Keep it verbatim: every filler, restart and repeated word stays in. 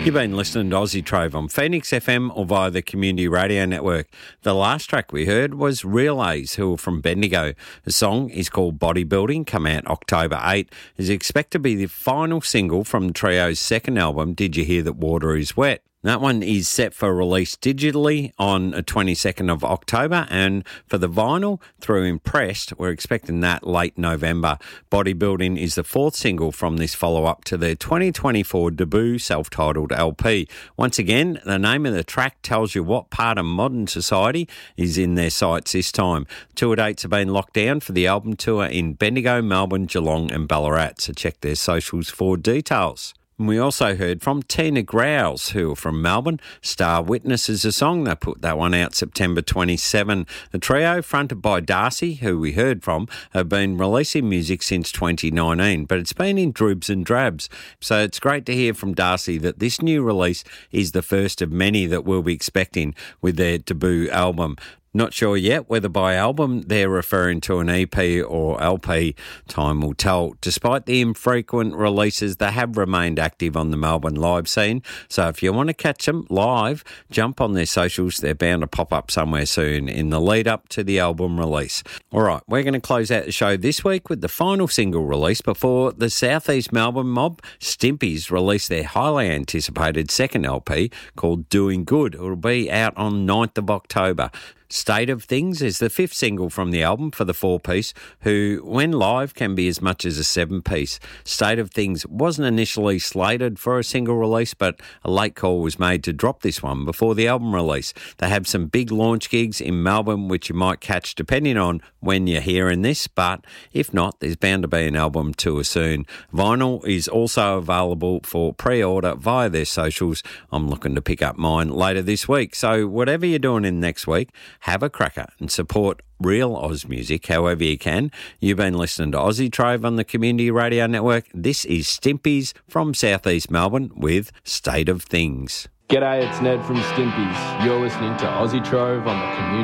You've been listening to Aussie Trove on Phoenix F M or via the Community Radio Network. The last track we heard was Relays, who are from Bendigo. The song is called Bodybuilding, come out October eighth. Is expected to be the final single from the trio's second album, Did You Hear That Water Is Wet? That one is set for release digitally on the twenty-second of October, and for the vinyl through Impressed, we're expecting that late November. Bodybuilding is the fourth single from this follow-up to their twenty twenty-four debut self-titled L P. Once again, the name of the track tells you what part of modern society is in their sights this time. Tour dates have been locked down for the album tour in Bendigo, Melbourne, Geelong and Ballarat, so check their socials for details. And we also heard from Tina Growls, who are from Melbourne. Star Witness is a song. They put that one out September twenty-seventh. The trio, fronted by Darcy, who we heard from, have been releasing music since twenty nineteen, but it's been in dribs and drabs. So it's great to hear from Darcy that this new release is the first of many that we'll be expecting with their debut album. Not sure yet whether by album they're referring to an E P or L P. Time will tell. Despite the infrequent releases, they have remained active on the Melbourne live scene. So if you want to catch them live, jump on their socials. They're bound to pop up somewhere soon in the lead up to the album release. All right, we're going to close out the show this week with the final single release before the South East Melbourne mob, Stimpies, release their highly anticipated second L P called Doing Good. It'll be out on ninth of October. State of Things is the fifth single from the album for the four-piece, who, when live, can be as much as a seven-piece. State of Things wasn't initially slated for a single release, but a late call was made to drop this one before the album release. They have some big launch gigs in Melbourne, which you might catch depending on when you're hearing this, but if not, there's bound to be an album tour soon. Vinyl is also available for pre-order via their socials. I'm looking to pick up mine later this week, so whatever you're doing in next week, have a cracker and support real Oz music however you can. You've been listening to Aussie Trove on the Community Radio Network. This is Stimpies from South East Melbourne with State of Things. G'day, it's Ned from Stimpies. You're listening to Aussie Trove on the Community